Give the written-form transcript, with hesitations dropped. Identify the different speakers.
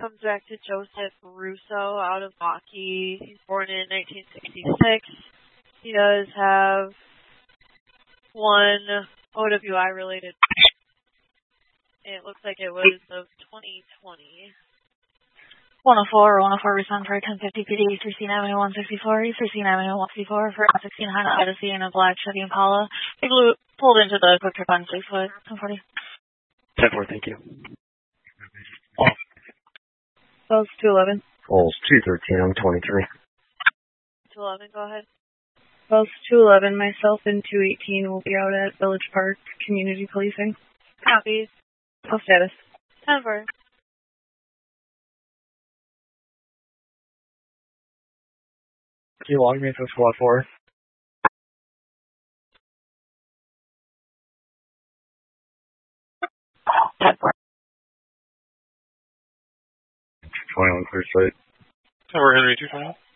Speaker 1: comes back to Joseph Russo out of Milwaukee. He's born in 1966. He does have one OWI-related. It looks like it was of 2020.
Speaker 2: 104, respond for 1050 PD, 13 Avenue 164, 13 Avenue 164 for 16 Honda Odyssey and a black Chevy Impala. They pulled into the quick trip on 6-foot, 1040.
Speaker 3: 10-4, thank you.
Speaker 4: Pulse 211.
Speaker 3: Pulse 213, I'm 23.
Speaker 1: 211, go ahead.
Speaker 4: Pulse 211, myself and 218 will be out at Village Park Community Policing.
Speaker 1: Copies.
Speaker 4: Pulse status.
Speaker 1: 10-4.
Speaker 3: Can you log me to squad 4? 21 clear site.
Speaker 5: Tower Henry 220.